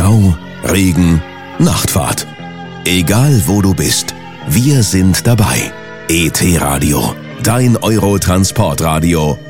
Stau, Regen, Nachtfahrt. Egal wo du bist, wir sind dabei. ET Radio, dein Eurotransportradio